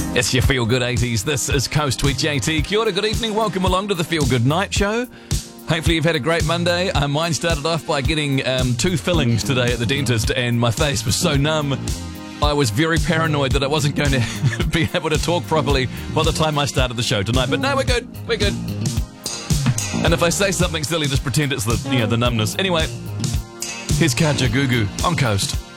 It's your Feel Good 80s. This is Coast with JT. Kia ora, good evening. Welcome along to the Feel Good Night Show. Hopefully you've had a great Monday. Mine started off by getting 2 fillings today at the dentist, and my face was so numb. I was very paranoid that I wasn't going to be able to talk properly by the time I started the show tonight. But no, we're good. We're good. And if I say something silly, just pretend it's the numbness. Anyway, here's Kaja Gugu on Coast.